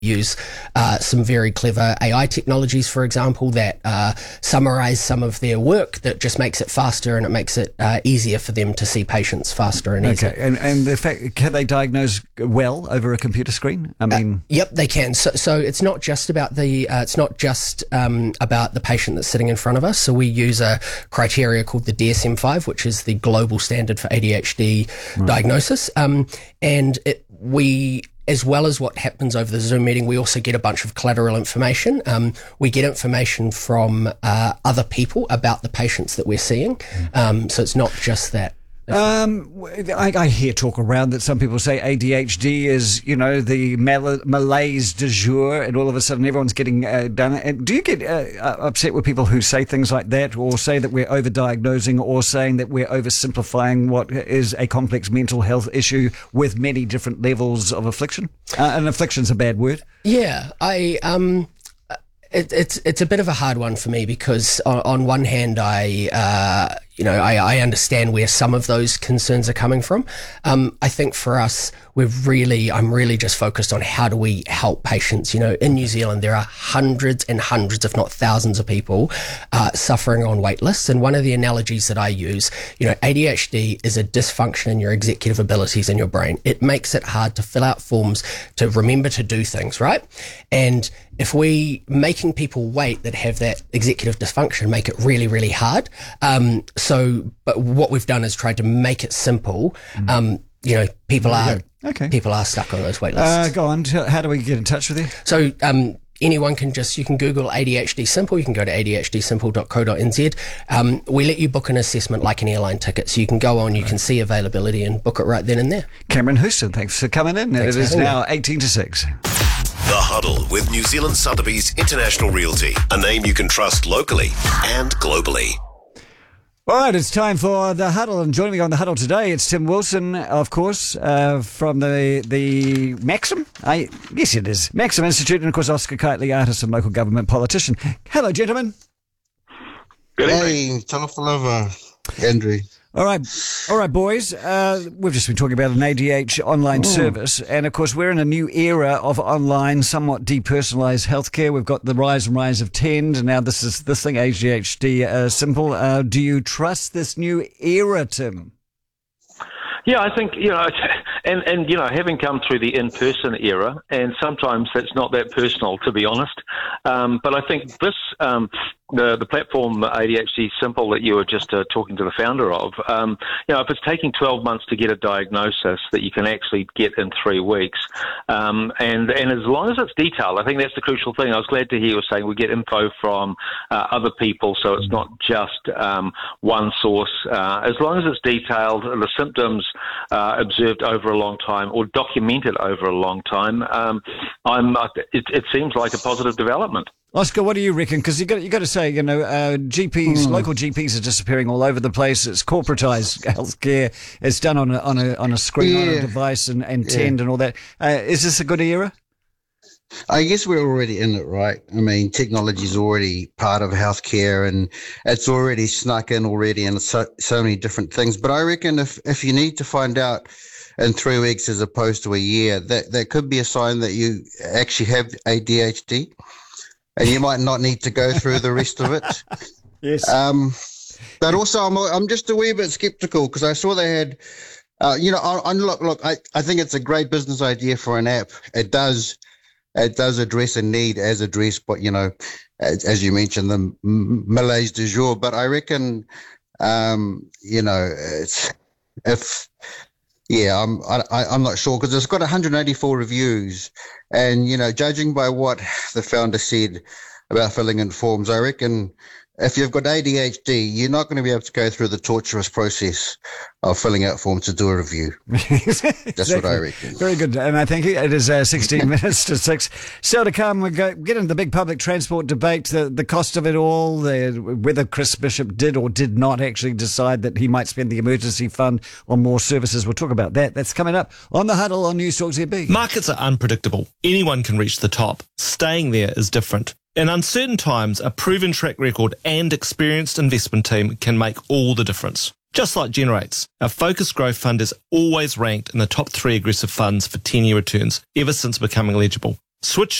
use some very clever AI technologies, for example, that summarize some of their work that just makes it faster, and it makes it easier for them to see patients faster and easier. Okay, and the fact, can they diagnose well over a computer screen? I mean, yep, they can. So it's not just about the about the patient that's sitting in front of us. So we use a criteria called the DSM-5, which is the global standard for ADHD diagnosis, and we, as well as what happens over the Zoom meeting, we also get a bunch of collateral information. We get information from other people about the patients that we're seeing. So it's not just that. I hear talk around that some people say ADHD is, the malaise du jour, and all of a sudden everyone's getting done. And do you get upset with people who say things like that, or say that we're overdiagnosing, or saying that we're oversimplifying what is a complex mental health issue with many different levels of affliction? And affliction's a bad word. Yeah, it's a bit of a hard one for me, because on one hand, I understand where some of those concerns are coming from. I think for us, I'm really just focused on how do we help patients. In New Zealand, there are hundreds and hundreds, if not thousands of people suffering on wait lists. And one of the analogies that I use, ADHD is a dysfunction in your executive abilities in your brain. It makes it hard to fill out forms, to remember to do things, right? And if we making people wait that have that executive dysfunction make it really, really hard. But what we've done is tried to make it simple. People are stuck on those wait lists. Go on. How do we get in touch with you? So, anyone you can Google ADHD Simple. You can go to adhdsimple.co.nz. We let you book an assessment like an airline ticket. So you can go on, you can see availability and book it right then and there. Cameron Houston, thanks for coming in. It is now 18 to 6. The Huddle with New Zealand Sotheby's International Realty, a name you can trust locally and globally. All right, it's time for The Huddle, and joining me on The Huddle today, it's Tim Wilson, of course, from the Maxim. Yes, it is. Maxim Institute, and of course, Oscar Kitely, artist and local government politician. Hello, gentlemen. Good evening. Hey, Talafalava, Andrew. All right, boys. We've just been talking about an ADH online service, and of course, we're in a new era of online, somewhat depersonalised healthcare. We've got the rise of Tend, and now this thing, ADHD Simple. Do you trust this new era, Tim? Yeah, I think, and having come through the in-person era, and sometimes that's not that personal, to be honest. But I think this, the platform ADHD Simple that you were just talking to the founder of, if it's taking 12 months to get a diagnosis that you can actually get in 3 weeks, and as long as it's detailed, I think that's the crucial thing. I was glad to hear you were saying we get info from other people, so it's not just one source. As long as it's detailed, the symptoms observed over a long time or documented over a long time, it seems like a positive development. Oscar, what do you reckon? Because you got to say, GPs, local GPs are disappearing all over the place. It's corporatized healthcare. It's done on a screen, on a device, and Tend and all that. Is this a good era? I guess we're already in it, right? I mean, technology is already part of healthcare, and it's already snuck in already, and so many different things. But I reckon if you need to find out in 3 weeks as opposed to a year, that could be a sign that you actually have ADHD. And you might not need to go through the rest of it. Yes. But also, I'm just a wee bit skeptical, because I saw they had, look, I think it's a great business idea for an app. It does address a need as addressed, but as you mentioned, the malaise du jour. But I reckon, I'm not sure, because it's got 184 reviews, and judging by what the founder said about filling in forms, I reckon if you've got ADHD, you're not going to be able to go through the torturous process of filling out forms to do a review. Exactly. That's what I reckon. Very good. And I think it is 16 minutes to 6. Still to come, we get into the big public transport debate, the cost of it all, whether Chris Bishop did or did not actually decide that he might spend the emergency fund on more services. We'll talk about that. That's coming up on The Huddle on News Talk ZB. Markets are unpredictable. Anyone can reach the top. Staying there is different. In uncertain times, a proven track record and experienced investment team can make all the difference. Just like Generates, our focused growth fund is always ranked in the top 3 aggressive funds for 10-year returns ever since becoming eligible. Switch